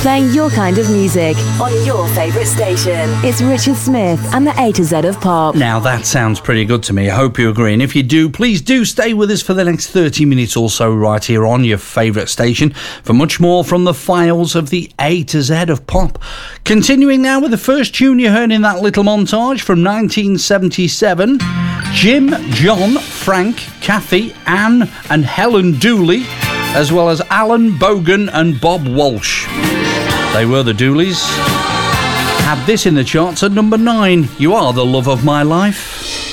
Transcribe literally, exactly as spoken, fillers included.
Playing your kind of music on your favourite station. It's Richard Smith and the A to Z of Pop. Now that sounds pretty good to me. I hope you agree. And if you do, please do stay with us for the next thirty minutes or so right here on your favourite station for much more from the files of the A to Z of Pop. Continuing now with the first tune you heard in that little montage from nineteen seventy-seven. Jim, John, Frank, Kathy, Anne and Helen Dooley, as well as Alan Bogan and Bob Walsh. They were the Dooleys. Had this in the charts at number nine. You Are the Love of My Life.